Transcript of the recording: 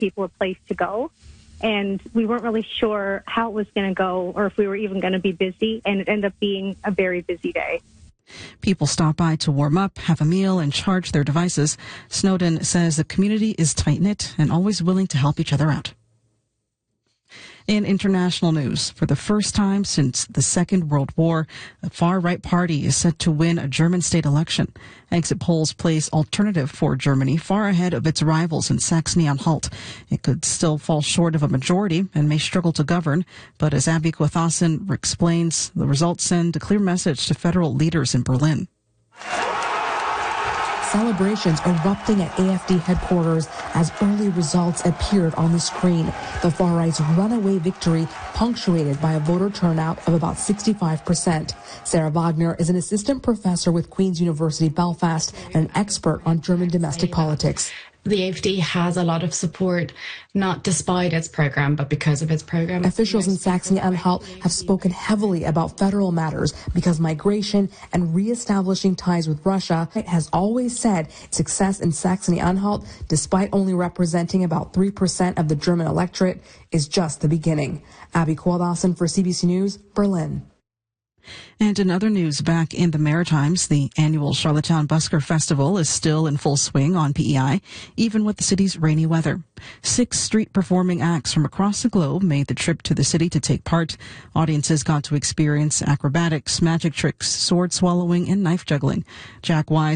people a place to go. And we weren't really sure how it was going to go or if we were even going to be busy. And it ended up being a very busy day. People stop by to warm up, have a meal, and charge their devices. Snowden says the community is tight-knit and always willing to help each other out. In international news, for the first time since the Second World War, the far-right party is set to win a German state election. Exit polls place Alternative for Germany far ahead of its rivals in Saxony-Anhalt. It could still fall short of a majority and may struggle to govern, but as Abby Kwathasan explains, the results send a clear message to federal leaders in Berlin. Celebrations erupting at AfD headquarters as early results appeared on the screen. The far-right's runaway victory punctuated by a voter turnout of about 65%. Sarah Wagner is an assistant professor with Queen's University Belfast and an expert on German domestic politics. The AfD has a lot of support, not despite its program, but because of its program. Officials in Saxony-Anhalt have spoken heavily about federal matters because migration and reestablishing ties with Russia has always said success in Saxony-Anhalt, despite only representing about 3% of the German electorate, is just the beginning. Abby Kwathasan for CBC News, Berlin. And in other news, back in the Maritimes, the annual Charlottetown Busker Festival is still in full swing on PEI, even with the city's rainy weather. 6 street performing acts from across the globe made the trip to the city to take part. Audiences got to experience acrobatics, magic tricks, sword swallowing, and knife juggling. Jack Wise